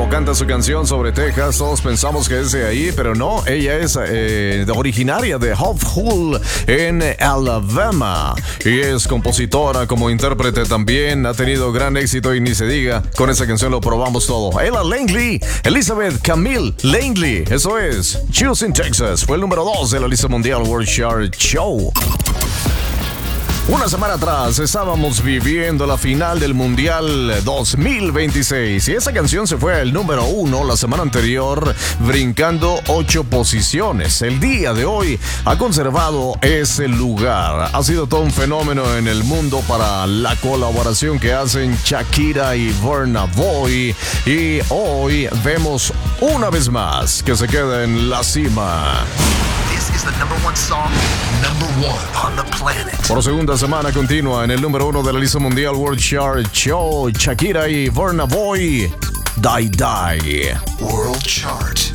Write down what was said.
canta su canción sobre Texas, todos pensamos que es de ahí, pero no, ella es originaria de Hope Hull en Alabama y es compositora como intérprete también, ha tenido gran éxito y ni se diga, con esa canción lo probamos todo. Ella Langley, Elizabeth Camille Langley, eso es Choosing Texas, fue el número 2 de la lista mundial World Chart Show. Una semana atrás estábamos viviendo la final del Mundial 2026 y esa canción se fue al número 1 la semana anterior, brincando 8 posiciones. El día de hoy ha conservado ese lugar. Ha sido todo un fenómeno en el mundo para la colaboración que hacen Shakira y Burna Boy y hoy vemos una vez más que se queda en la cima. This is the number one song, number one on the planet. Por segunda semana continua en el número 1 de la lista mundial World Chart Show, Shakira y Burna Boy, Die Die. World Chart.